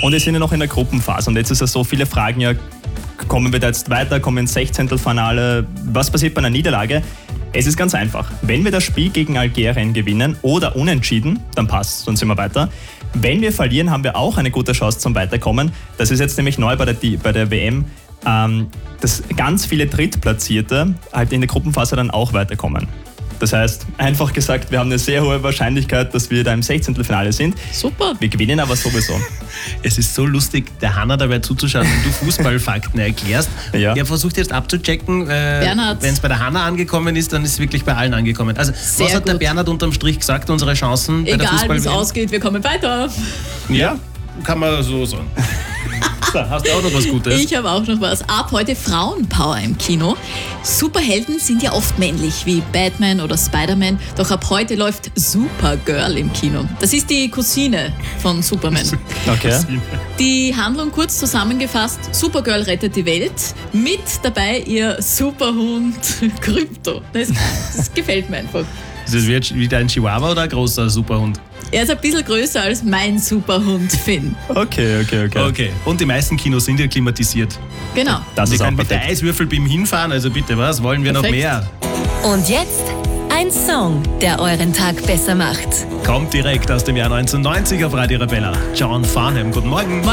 Und wir sind ja noch in der Gruppenphase und jetzt ist es so, viele fragen ja, kommen wir da jetzt weiter, kommen wir ins Sechzehntelfinale, was passiert bei einer Niederlage? Es ist ganz einfach. Wenn wir das Spiel gegen Algerien gewinnen oder unentschieden, dann passt, dann sind wir weiter. Wenn wir verlieren, haben wir auch eine gute Chance zum Weiterkommen. Das ist jetzt nämlich neu bei der WM, dass ganz viele Drittplatzierte halt in der Gruppenphase dann auch weiterkommen. Das heißt, einfach gesagt, wir haben eine sehr hohe Wahrscheinlichkeit, dass wir da im 16. Finale sind. Super. Wir gewinnen aber sowieso. Es ist so lustig, der Hanna dabei zuzuschauen, wenn du Fußballfakten erklärst. Ja. Der versucht jetzt abzuchecken, wenn es bei der Hanna angekommen ist, dann ist es wirklich bei allen angekommen. Also, Sehr was hat der gut. Bernhard unterm Strich gesagt, unsere Chancen bei der Egal, wie es Fußball-WM? ausgeht, wir kommen weiter. Ja, kann man so sagen. So, hast du auch noch was Gutes? Ich habe auch noch was. Ab heute Frauenpower im Kino. Superhelden sind ja oft männlich, wie Batman oder Spider-Man. Doch ab heute läuft Supergirl im Kino. Das ist die Cousine von Superman. Okay. Die Handlung kurz zusammengefasst. Supergirl rettet die Welt. Mit dabei ihr Superhund Krypto. Das gefällt mir einfach. Ist das wieder ein Chihuahua oder ein großer Superhund? Er ist ein bisschen größer als mein Superhund Finn. Okay. Okay. Und die meisten Kinos sind ja klimatisiert. Genau. Das Sie ist auch können mit der perfekt. Eiswürfelbeam hinfahren, also bitte, was wollen wir Perfekt. noch mehr? Und jetzt ein Song, der euren Tag besser macht. Kommt direkt aus dem Jahr 1990 auf Radio Arabella. John Farnham, guten Morgen.